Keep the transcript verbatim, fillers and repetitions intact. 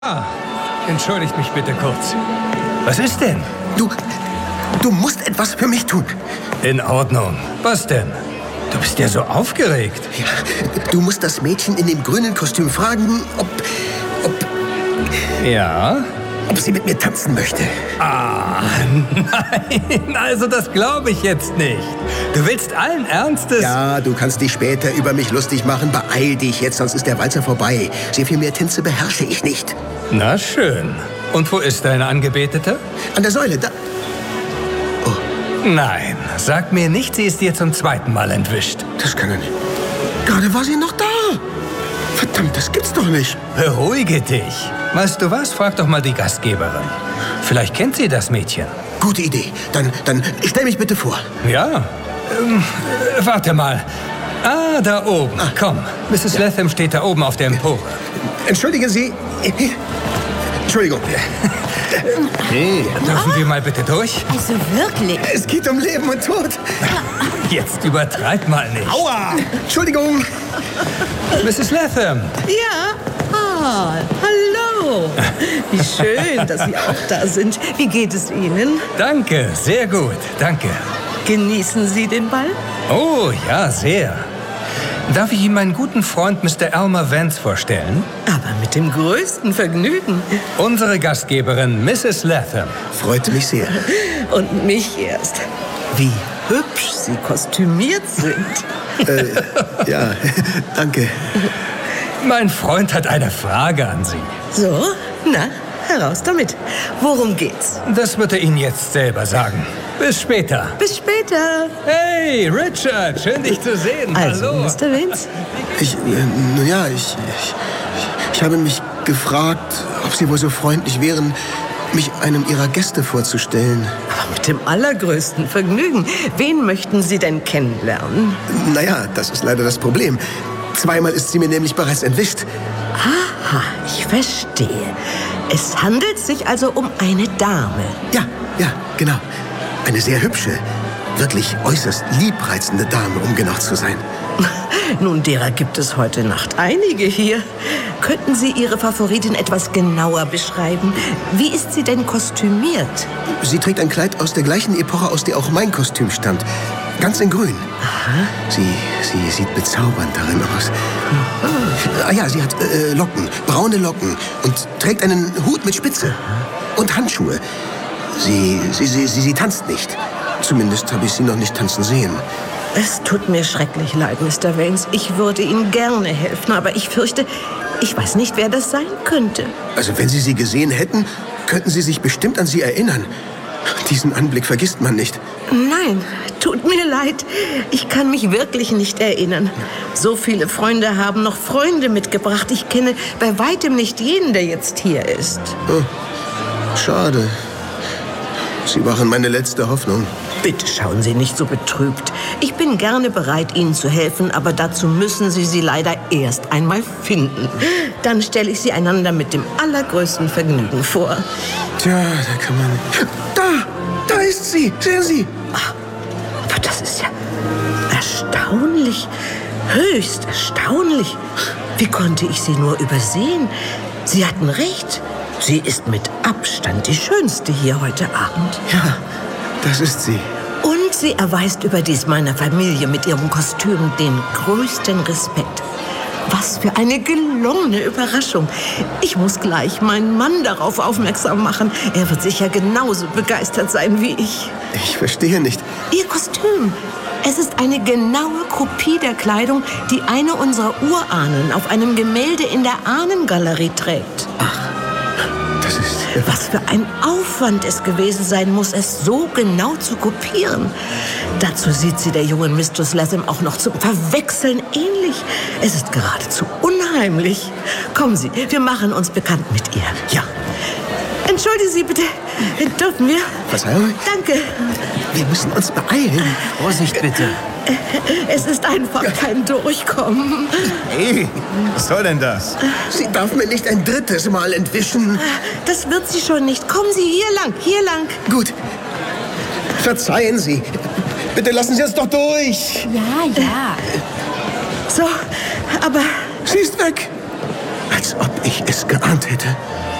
Ah, entschuldigt mich bitte kurz. Was ist denn? Du, du musst etwas für mich tun. In Ordnung. Was denn? Du bist ja so aufgeregt. Ja, du musst das Mädchen in dem grünen Kostüm fragen, ob, ob, Ja? ob sie mit mir tanzen möchte. Ah, nein, also das glaube ich jetzt nicht. Du willst allen Ernstes... Ja, du kannst dich später über mich lustig machen. Beeil dich jetzt, sonst ist der Walzer vorbei. Sehr viel mehr Tänze beherrsche ich nicht. Na schön. Und wo ist deine Angebetete? An der Säule, da... Nein, sag mir nicht, sie ist dir zum zweiten Mal entwischt. Das kann er nicht. Gerade war sie noch da. Verdammt, das gibt's doch nicht. Beruhige dich. Weißt du was? Frag doch mal die Gastgeberin. Vielleicht kennt sie das Mädchen. Gute Idee. Dann, dann stell mich bitte vor. Ja? Ähm, äh, warte mal. Ah, da oben. Ah. Komm, Misses Ja. Latham steht da oben auf der Empore. Entschuldigen Sie. Entschuldigung. Hey, dürfen wir mal bitte durch? Also wirklich? Es geht um Leben und Tod. Jetzt übertreib mal nicht. Aua! Entschuldigung. Misses Latham. Ja. Ah, hallo. Wie schön, dass Sie auch da sind. Wie geht es Ihnen? Danke, sehr gut, danke. Genießen Sie den Ball? Oh, ja, sehr. Darf ich Ihnen meinen guten Freund Mister Elmer Vance vorstellen? Aber mit dem größten Vergnügen. Unsere Gastgeberin, Misses Latham. Freut mich sehr. Und mich erst. Wie hübsch Sie kostümiert sind. Äh, ja, danke. Mein Freund hat eine Frage an Sie. So, na, heraus damit. Worum geht's? Das wird er Ihnen jetzt selber sagen. Bis später. Bis später. Hey, Richard, schön dich zu sehen. Also, Hallo. Mister Vance? Ich, äh, nun ja, ich, ich, ich habe mich gefragt, ob Sie wohl so freundlich wären, mich einem Ihrer Gäste vorzustellen. Aber mit dem allergrößten Vergnügen. Wen möchten Sie denn kennenlernen? Naja, das ist leider das Problem. Zweimal ist sie mir nämlich bereits entwischt. Aha, ich verstehe. Es handelt sich also um eine Dame. Ja, ja, genau. Eine sehr hübsche, wirklich äußerst liebreizende Dame, um genau zu sein. Nun, derer gibt es heute Nacht einige hier. Könnten Sie Ihre Favoritin etwas genauer beschreiben? Wie ist sie denn kostümiert? Sie trägt ein Kleid aus der gleichen Epoche, aus der auch mein Kostüm stammt. Ganz in grün. Aha. Sie, sie sieht bezaubernd darin aus. Ah ja, sie hat äh, Locken, braune Locken und trägt einen Hut mit Spitze und Handschuhe. Sie, sie, sie, sie, sie tanzt nicht. Zumindest habe ich sie noch nicht tanzen sehen. Es tut mir schrecklich leid, Mister Vance. Ich würde Ihnen gerne helfen, aber ich fürchte, ich weiß nicht, wer das sein könnte. Also wenn Sie sie gesehen hätten, könnten Sie sich bestimmt an sie erinnern. Diesen Anblick vergisst man nicht. Nein, tut mir leid. Ich kann mich wirklich nicht erinnern. So viele Freunde haben noch Freunde mitgebracht. Ich kenne bei weitem nicht jeden, der jetzt hier ist. Oh, schade. Sie waren meine letzte Hoffnung. Bitte schauen Sie nicht so betrübt. Ich bin gerne bereit, Ihnen zu helfen, aber dazu müssen Sie sie leider erst einmal finden. Dann stelle ich sie einander mit dem allergrößten Vergnügen vor. Tja, da kann man... Da! Da ist sie! Sehen Sie! Aber das ist ja erstaunlich. Höchst erstaunlich. Wie konnte ich sie nur übersehen? Sie hatten recht. Sie ist mit Abstand die Schönste hier heute Abend. Ja, das ist sie. Und sie erweist überdies meiner Familie mit ihrem Kostüm den größten Respekt. Was für eine gelungene Überraschung. Ich muss gleich meinen Mann darauf aufmerksam machen. Er wird sicher genauso begeistert sein wie ich. Ich verstehe nicht. Ihr Kostüm. Es ist eine genaue Kopie der Kleidung, die eine unserer Urahnen auf einem Gemälde in der Ahnengalerie trägt. Das ist... Was für ein Aufwand es gewesen sein muss, es so genau zu kopieren. Dazu sieht sie der jungen Mistress Latham auch noch zum Verwechseln ähnlich. Es ist geradezu unheimlich. Kommen Sie, wir machen uns bekannt mit ihr. Ja. Entschuldigen Sie bitte, dürfen wir? Verzeihung? Danke. Wir müssen uns beeilen. Vorsicht bitte. Es ist einfach kein Durchkommen. Hey, was soll denn das? Sie darf mir nicht ein drittes Mal entwischen. Das wird sie schon nicht. Kommen Sie hier lang, hier lang. Gut. Verzeihen Sie. Bitte lassen Sie uns doch durch. Ja, ja. So, aber Sie ist weg. Als ob ich es geahnt hätte.